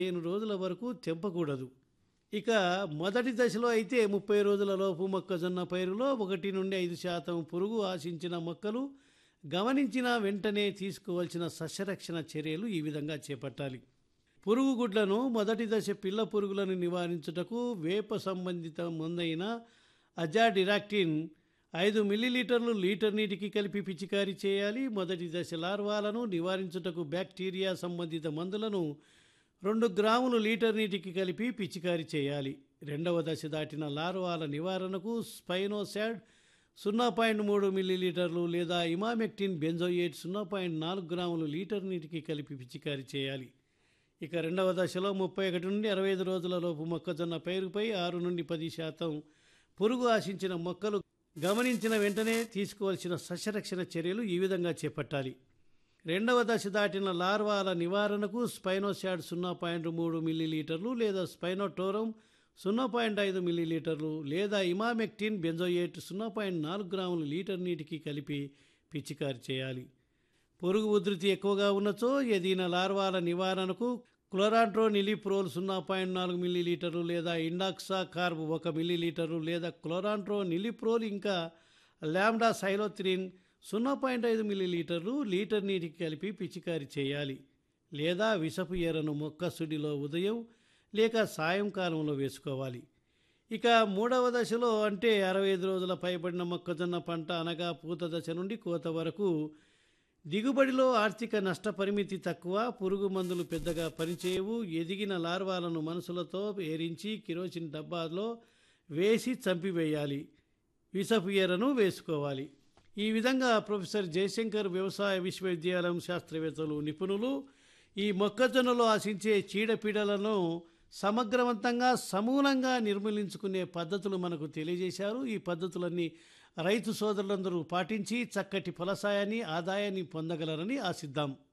15 రోజుల వరకు తెంపకూడదు. ఇక మొదటి దశలో అయితే 30 రోజుల లోపు మొక్కజొన్న పైరులో 1-5% పురుగు ఆశించిన మొక్కలు గమనించిన వెంటనే తీసుకోవాల్సిన సస్యరక్షణ చర్యలు ఈ విధంగా చేపట్టాలి. పురుగు గుడ్లను మొదటి దశ పిల్ల పురుగులను నివారించుటకు వేప సంబంధిత మందైన అజాడిరాక్టిన్ 5 మిల్లీలీటర్లు లీటర్ నీటికి కలిపి పిచికారీ చేయాలి. మొదటి దశ లార్వాలను నివారించుటకు బ్యాక్టీరియా సంబంధిత మందులను 2 గ్రాములు లీటర్ నీటికి కలిపి పిచికారీ చేయాలి. రెండవ దశ దాటిన లార్వాల నివారణకు స్పైనోసాడ్ 0.3 మిల్లీలీటర్లు లేదా ఇమామెక్టిన్ బెంజోయేట్ 0.4 గ్రాములు లీటర్ నీటికి కలిపి పిచికారీ చేయాలి. ఇక రెండవ దశలో 31-65 రోజుల లోపు మొక్కజొన్న పైరుపై 6-10% పురుగు ఆశించిన మొక్కలు గమనించిన వెంటనే తీసుకోవాల్సిన సస్యరక్షణ చర్యలు ఈ విధంగా చేపట్టాలి. రెండవ దశ దాటిన లార్వాల నివారణకు స్పైనోసాడ్ 0.3 మిల్లీలీటర్లు లేదా స్పైనోటోరం 0.5 మిల్లీలీటర్లు లేదా ఇమామెక్టిన్ బెంజోయేట్ 0.4 గ్రాములు లీటర్ నీటికి కలిపి పిచికారీ చేయాలి. పురుగు ఉధృతి ఎక్కువగా ఉన్నచో ఎదిగిన లార్వాల నివారణకు క్లోరాంట్రోనిలిప్రోల్ 0.4 మిల్లీలీటర్లు లేదా ఇండాక్సా కార్బ్ 1 మిల్లీలీటరు లేదా క్లోరాంట్రోనిలిప్రోల్ ఇంకా లాంబ్డా సైలోత్రిన్ 0.5 మిల్లీలీటర్లు లీటర్ నీటికి కలిపి పిచికారీ చేయాలి. లేదా విషపు ఎరను మొక్క సుడిలో ఉదయం లేక సాయంకాలంలో వేసుకోవాలి. ఇక మూడవ దశలో అంటే 65 రోజుల పైబడిన మొక్కజొన్న పంట అనగా పూత దశ నుండి కోత వరకు దిగుబడిలో ఆర్థిక నష్ట పరిమితి తక్కువ, పురుగు మందులు పెద్దగా పనిచేయవు. ఎదిగిన లార్వాలను మనసులతో ఏరించి కిరోసిన్ డబ్బాలో వేసి చంపివేయాలి. విషపు ఎరను వేసుకోవాలి. ఈ విధంగా ప్రొఫెసర్ జయశంకర్ వ్యవసాయ విశ్వవిద్యాలయం శాస్త్రవేత్తలు నిపుణులు ఈ మొక్కజొన్నలో ఆశించే చీడపీడలను సమగ్రవంతంగా సమూలంగా నిర్మూలించుకునే పద్ధతులు మనకు తెలియజేశారు. ఈ పద్ధతులన్నీ రైతు సోదరులందరూ పాటించి చక్కటి ఫలసాయాన్ని ఆదాయాన్ని పొందగలరని ఆశిద్దాం.